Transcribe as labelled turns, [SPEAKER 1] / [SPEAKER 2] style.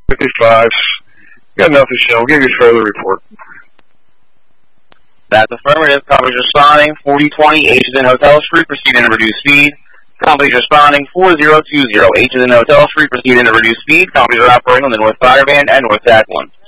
[SPEAKER 1] 55. Got nothing shown. We'll give you a further report.
[SPEAKER 2] That's affirmative. Companies responding 4020, H is in Hotel Street, proceeding to reduce speed. Companies responding 4020, H is in Hotel Street, proceeding to reduce speed. Companies are operating on the North Fire Band and North TAC 1.